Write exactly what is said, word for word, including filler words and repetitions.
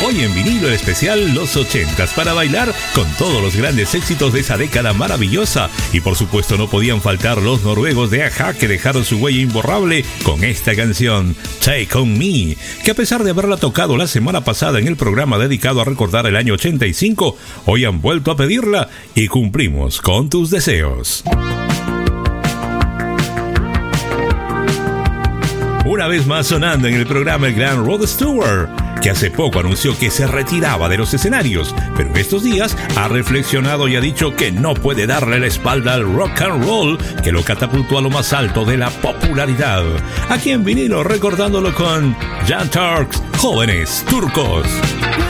Hoy en vinilo el especial Los ochentas para bailar con todos los grandes éxitos de esa década maravillosa. Y por supuesto no podían faltar los noruegos de A-ha, que dejaron su huella imborrable con esta canción Take On Me, que a pesar de haberla tocado la semana pasada en el programa dedicado a recordar el año ochenta y cinco, hoy han vuelto a pedirla y cumplimos con tus deseos. Una vez más sonando en el programa el gran Rod Stewart, que hace poco anunció que se retiraba de los escenarios, pero en estos días ha reflexionado y ha dicho que no puede darle la espalda al rock and roll, que lo catapultó a lo más alto de la popularidad. Aquí en vinilo recordándolo con Young Turks, Jóvenes Turcos.